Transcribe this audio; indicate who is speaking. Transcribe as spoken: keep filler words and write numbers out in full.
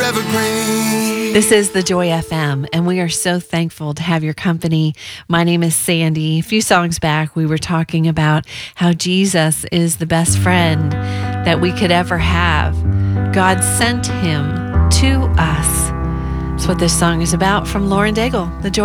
Speaker 1: evergreen.
Speaker 2: This is the Joy F M, and we are so thankful to have your company. My name is Sandy. A few songs back, we were talking about how Jesus is the best friend that we could ever have. God sent him to us. That's what this song is about from Lauren Daigle, the Joy